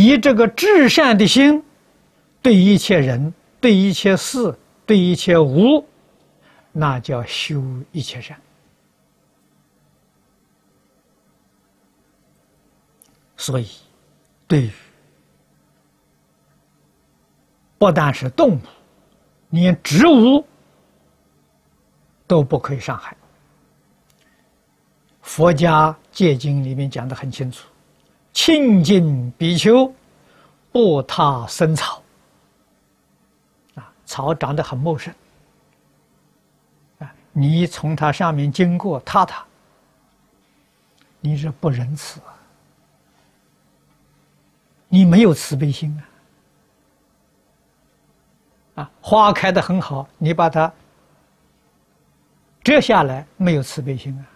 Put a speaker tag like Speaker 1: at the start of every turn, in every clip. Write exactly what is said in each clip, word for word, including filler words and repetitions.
Speaker 1: 以这个至善的心，对一切人、对一切事、对一切物，那叫修一切善。所以，对于不但是动物，连植物都不可以伤害。佛家戒经里面讲得很清楚：清净比丘，不踏生草。啊，草长得很茂盛，啊，你从它上面经过踏它，你是不仁慈啊，你没有慈悲心啊！啊，花开得很好，你把它折下来，没有慈悲心啊！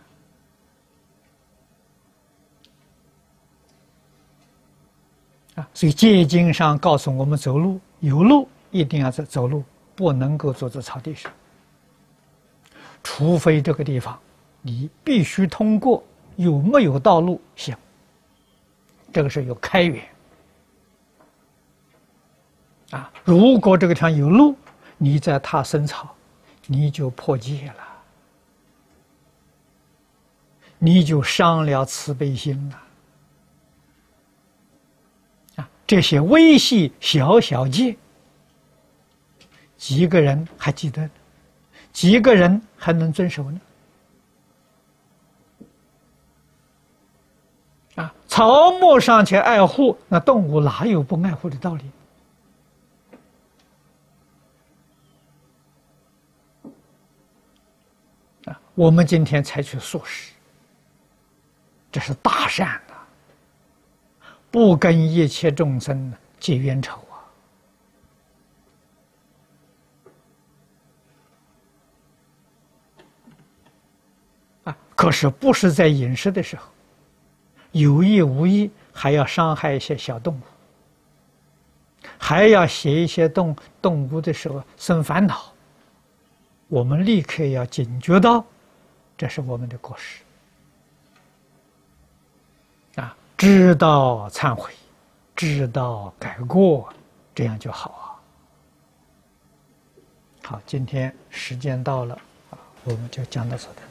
Speaker 1: 啊，所以戒经上告诉我们，走路有路一定要走走路，不能够坐在草地上，除非这个地方你必须通过，有没有道路行，这个是有开源。啊，如果这个地方有路，你在踏生草，你就破戒了，你就伤了慈悲心了。啊，这些微细小小戒，几个人还记得呢？几个人还能遵守呢？啊，草木尚且爱护，那动物哪有不爱护的道理？啊，我们今天采取素食，这是大善啊！不跟一切众生结冤仇啊！啊，可是不是在饮食的时候，有意无意还要伤害一些小动物，还要写一些动动物的时候生烦恼，我们立刻要警觉到，这是我们的过失啊！知道忏悔，知道改过，这样就好啊。好，今天时间到了啊，我们就讲到这里。